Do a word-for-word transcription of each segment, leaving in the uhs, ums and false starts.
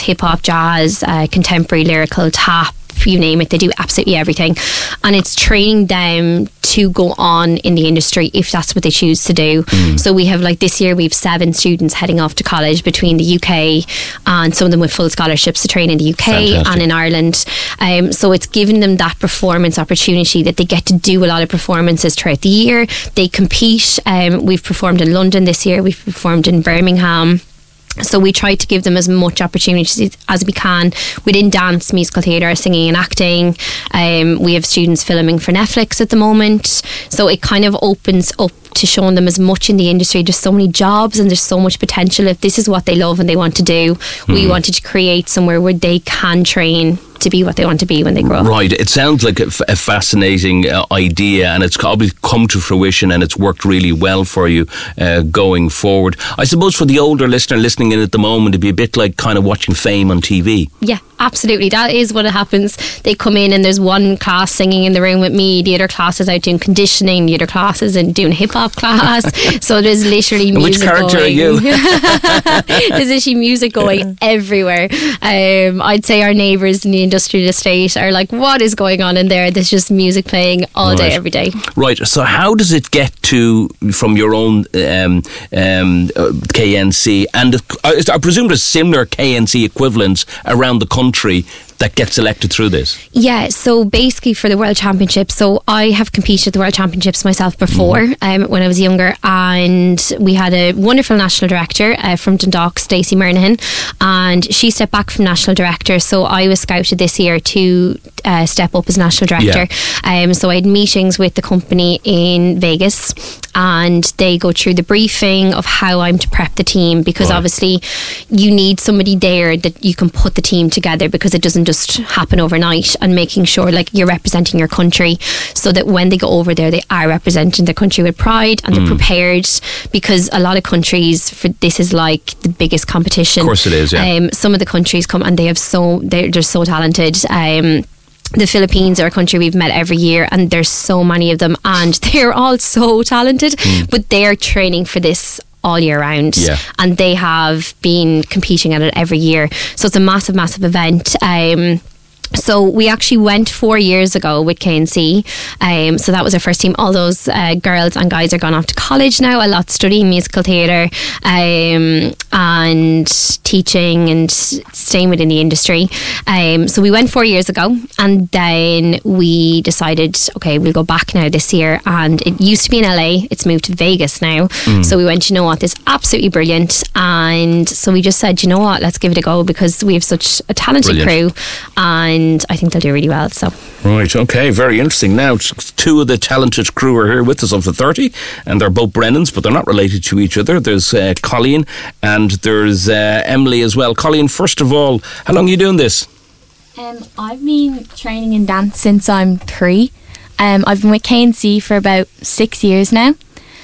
hip hop, jazz, uh, contemporary, lyrical, tap, you name it. They do absolutely everything, and it's training them to go on in the industry if that's what they choose to do. Mm. So we have, like, this year we have seven students heading off to college between the U K, and some of them with full scholarships to train in the U K. Fantastic. And in Ireland. Um, so it's giving them that performance opportunity that they get to do a lot of performances throughout the year. They compete. Um, we've performed in London this year. We've performed in Birmingham. So we try to give them as much opportunities as we can within dance, musical theatre, singing and acting. Um, we have students filming for Netflix at the moment. So it kind of opens up to showing them as much in the industry. There's so many jobs and there's so much potential. If this is what they love and they want to do, mm. we wanted to create somewhere where they can train to be what they want to be when they grow up. Right. It sounds like a, f- a fascinating uh, idea, and it's obviously come to fruition, and it's worked really well for you uh, going forward. I suppose for the older listener listening in at the moment, it'd be a bit like kind of watching Fame on T V. Yeah, absolutely. That is what happens. They come in and there's one class singing in the room with me, the other class is out doing conditioning, the other class is in doing hip hop class. So there's literally music. Which character going. are you? There's literally music going everywhere. Um, I'd say our neighbours in the industrial estate are like, what is going on in there? There's just music playing all day, right. every day. Right. So how does it get to, from your own um, um, K N C, and I presume there's similar K N C equivalents around the country that get selected through this? Yeah, so basically for the World Championships, so I have competed at the World Championships myself before, mm. um, when I was younger, and we had a wonderful national director uh, from Dundalk, Stacey Murnahan, and she stepped back from national director, so I was scouted this year to uh, step up as national director. Yeah. Um, so I had meetings with the company in Vegas, and they go through the briefing of how I'm to prep the team, because right. obviously you need somebody there that you can put the team together, because it doesn't just happen overnight, and making sure like you're representing your country, so that when they go over there they are representing their country with pride, and mm. they're prepared, because a lot of countries, for this is like the biggest competition. Of course it is, yeah. Um, some of the countries come and they have so they're, they're so talented. Um, the Philippines are a country we've met every year, and there's so many of them, and they're all so talented, mm. but they're training for this all year round, yeah. and they have been competing at it every year, so it's a massive massive event. um So we actually went four years ago with K N C, um, so that was our first team. All those uh, girls and guys are gone off to college now, a lot studying musical theatre um, and teaching and staying within the industry. Um, so we went four years ago, and then we decided, okay, we'll go back now this year, and it used to be in L A, it's moved to Vegas now. Mm. So we went, you know what, this is absolutely brilliant, and so we just said, you know what, let's give it a go, because we have such a talented brilliant. crew, and And I think they'll do really well. So right, okay, very interesting. Now, two of the talented crew are here with us of the thirty, and they're both Brennans, but they're not related to each other. There's uh, Colleen, and there's uh, Emily as well. Colleen, first of all, how long are you doing this? Um, I've been training in dance since I'm three. Um, I've been with K N C for about six years now.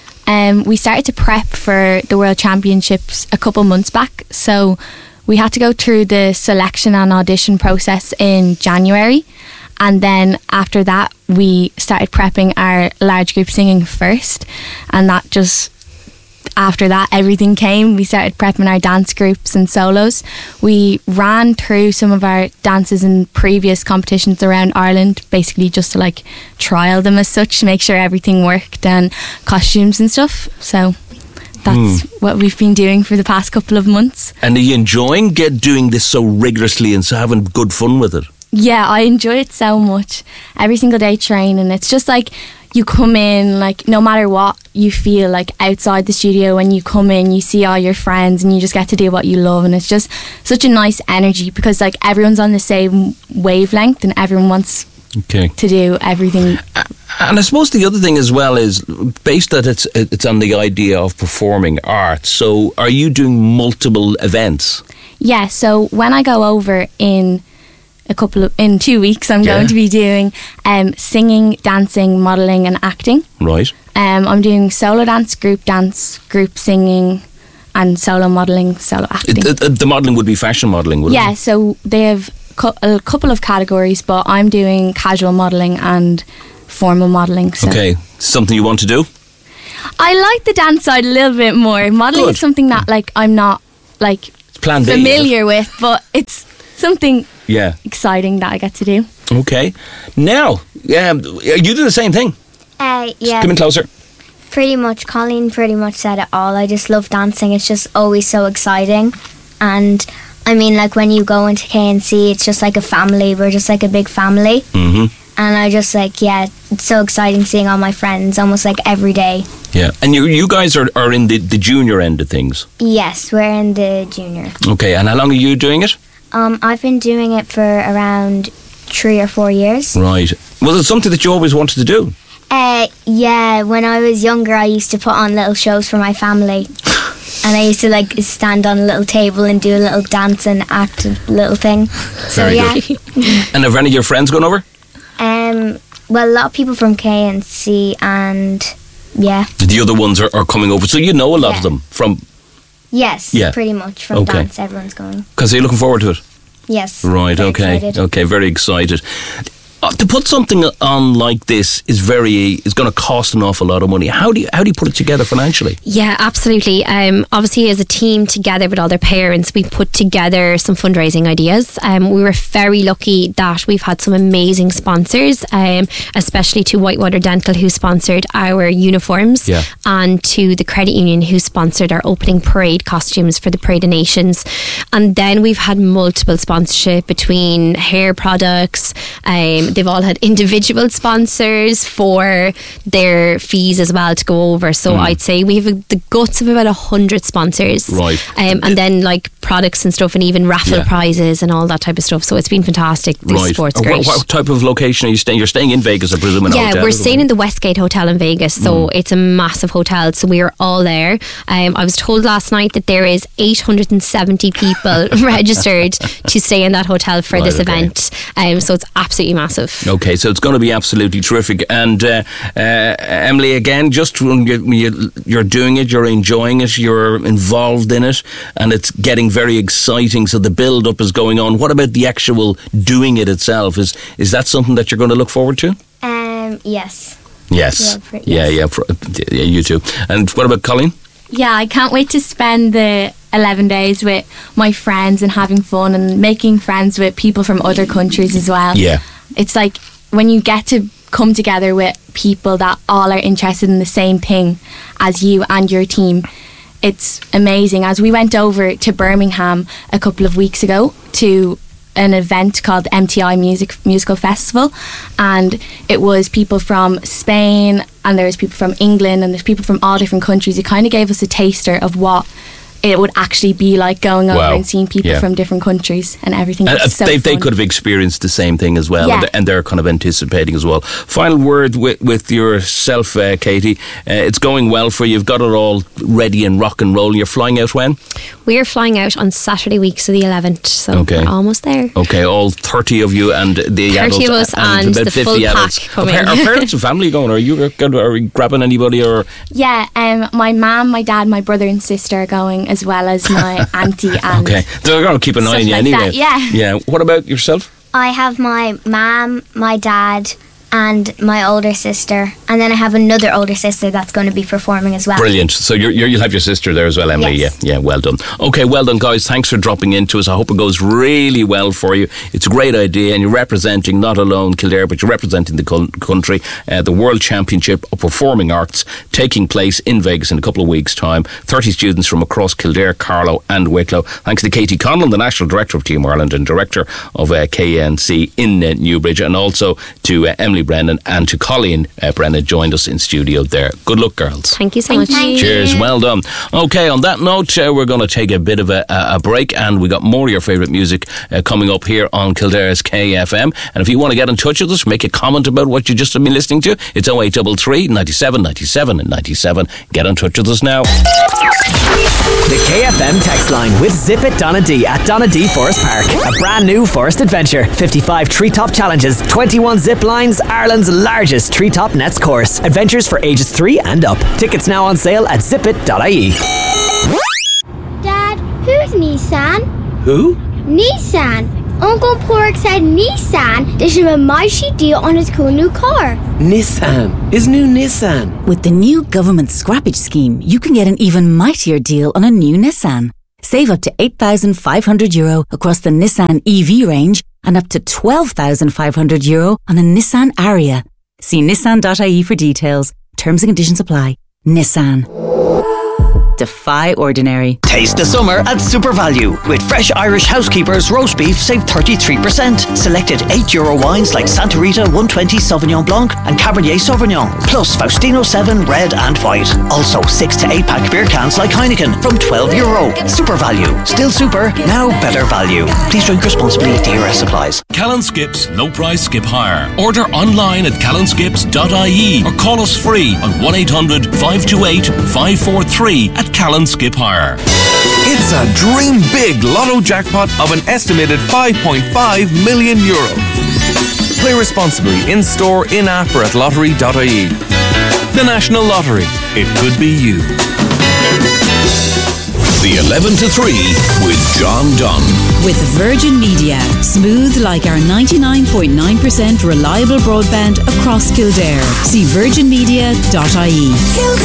Um, we started to prep for the World Championships a couple months back, so we had to go through the selection and audition process in January, and then after that we started prepping our large group singing first, and that just after that everything came. We started prepping our dance groups and solos. We ran through some of our dances in previous competitions around Ireland, basically just to like trial them as such, to make sure everything worked, and costumes and stuff. So that's mm. what we've been doing for the past couple of months. And are you enjoying get doing this so rigorously and so having good fun with it? Yeah, I enjoy it so much. Every single day training. It's just like you come in, like no matter what you feel like outside the studio, when you come in you see all your friends and you just get to do what you love, and it's just such a nice energy, because like everyone's on the same wavelength and everyone wants okay. to do everything. And I suppose the other thing as well is, based that it's it's on the idea of performing arts. So are you doing multiple events? Yeah, so when I go over in a couple of, in two weeks, I'm yeah. going to be doing um, singing, dancing, modelling and acting. Right. Um, I'm doing solo dance, group dance, group singing and solo modelling, solo acting. It, it, the modelling would be fashion modelling, would yeah, it? Yeah, so they have cu- a couple of categories, but I'm doing casual modelling and formal modelling. So. Okay, something you want to do? I like the dance side a little bit more. Modelling Good. is something that like I'm not like Plan B, familiar with, but it's something yeah. exciting that I get to do. Okay. Now, um, you do the same thing. Uh, yeah. Come in closer. Pretty much, Colleen pretty much said it all. I just love dancing. It's just always so exciting. And I mean, like when you go into K N C, it's just like a family. We're just like a big family. Mm-hmm. And I just like, yeah, it's so exciting seeing all my friends almost like every day. Yeah. And you you guys are, are in the, the junior end of things. Yes, we're in the junior. Okay. And how long are you doing it? Um, I've been doing it for around three or four years. Right. Was it something that you always wanted to do? Uh, yeah, when I was younger, I used to put on little shows for my family. And I used to like stand on a little table and do a little dance and act a little thing. So Very yeah. good. And have any of your friends gone over? Um, well, a lot of people from K N C and yeah. The other ones are, are coming over. So you know a lot Yeah. of them from... Yes, Yeah. pretty much from Okay. dance. Everyone's going. Because you're looking forward to it? Yes. Right, very okay. excited. Okay, very excited. Uh, to put something on like this is very is going to cost an awful lot of money. How do you how do you put it together financially? Yeah, absolutely. Um, obviously, as a team together with all their parents, we put together some fundraising ideas. Um, we were very lucky that we've had some amazing sponsors, um, especially to Whitewater Dental, who sponsored our uniforms, Yeah. and to the Credit Union, who sponsored our opening parade costumes for the Parade of Nations. And then we've had multiple sponsorship between hair products. Um, they've all had individual sponsors for their fees as well to go over. So Mm. I'd say we have a, the guts of about a hundred sponsors, Right. Um, and then like products and stuff, and even raffle Yeah. prizes and all that type of stuff. So it's been fantastic. The Right. support's Uh, great. What, what type of location are you staying? You're staying in Vegas, I presume, in a Yeah, hotel, we're isn't staying it? in the Westgate Hotel in Vegas, so it's a massive hotel. So we are all there. Um, I was told last night that there is eight hundred seventy people registered to stay in that hotel for Right, this okay. event. Um, so it's absolutely massive. Okay, so it's going to be absolutely terrific. And uh, uh, Emily, again, just when you, when you, you're doing it, you're enjoying it, you're involved in it, and it's getting very exciting. So the build-up is going on. What about the actual doing it itself? Is is that something that you're going to look forward to? Um, yes. Yes. Yeah, for- yeah, yes. yeah, for, yeah, you too. And what about Colleen? Yeah, I can't wait to spend the eleven days with my friends and having fun and making friends with people from other countries as well. Yeah. It's like when you get to come together with people that all are interested in the same thing as you and your team. It's amazing. As we went over to Birmingham a couple of weeks ago to an event called M T I Music Musical Festival, and it was people from Spain and there's people from England and there's people from all different countries. It kind of gave us a taster of what it would actually be like going over Wow. and seeing people Yeah. from different countries and everything. And, It's uh, so they, they fun. could have experienced the same thing as well, Yeah. and, they're, and they're kind of anticipating as well. Final word with, with yourself, uh, Katie. Uh, it's going well for you. You've got it all ready and rock and roll. You're flying out when? We're flying out on Saturday week, so the eleventh. So Okay. we're almost there. Okay, all thirty of you and the thirty adults of us and about the fifty full pack adults. coming. Are, par- are parents and family going? Are you are you grabbing anybody? Or Yeah, um, my mum, my dad, my brother and sister are going, as well as my auntie and okay, they're going to keep an eye Stuff on you like anyway. that, yeah. Yeah. What about yourself? I have my mum, my dad, and my older sister, and then I have another older sister that's going to be performing as well. Brilliant. So you're, you're, you'll have your sister there as well, Emily. Yes. Yeah, yeah. Well done. Okay, well done, guys. Thanks for dropping into us. I hope it goes really well for you. It's a great idea, and you're representing not alone Kildare, but you're representing the col- country. Uh, the World Championship of Performing Arts taking place in Vegas in a couple of weeks' time. Thirty students from across Kildare, Carlow, and Wicklow. Thanks to Katie Conlon, the National Director of Team Ireland and Director of uh, K N C in uh, Newbridge, and also to uh, Emily Brennan and to Colleen uh, Brennan joined us in studio there. Good luck, girls. Thank you so Thank much. you. Cheers, well done. Okay, on that note, uh, we're going to take a bit of a, a break, and we got more of your favourite music uh, coming up here on Kildare's K F M. And if you want to get in touch with us, make a comment about what you just have been listening to, it's oh eight three three, ninety-seven, ninety-seven and ninety-seven. Get in touch with us now. The K F M text line with Zip It Donna D at Donna D Forest Park. A brand new forest adventure. fifty-five treetop challenges, twenty-one zip lines, Ireland's largest treetop nets course. Adventures for ages three and up. Tickets now on sale at zip it dot I E. Dad, who's Nissan? Who? Nissan. Uncle Pork said Nissan did him a mighty deal on his cool new car. Nissan. His new Nissan. With the new government scrappage scheme, you can get an even mightier deal on a new Nissan. Save up to eight thousand five hundred euro across the Nissan E V range and up to twelve thousand five hundred euro on the Nissan Ariya. See nissan dot I E for details. Terms and conditions apply. Nissan. Defy ordinary. Taste the summer at Super Value. With fresh Irish Housekeepers roast beef, save thirty-three percent. Selected eight euro wines like Santa Rita one twenty Sauvignon Blanc and Cabernet Sauvignon. Plus Faustino seven red and white. Also six to eight pack beer cans like Heineken from twelve euro. Super Value. Still super, now better value. Please drink responsibly. D R S supplies. Callan Skips low price skip hire. Order online at callan skips dot I E or call us free on one eight hundred five two eight five four three at Callan Skip Hire. It's a dream big lotto jackpot of an estimated five point five million euro. Play responsibly in store, in app or at lottery dot I E. The National Lottery. It could be you. The eleven to three with John Dunn. With Virgin Media. Smooth like our ninety-nine point nine percent reliable broadband across Kildare. See virgin media dot I E.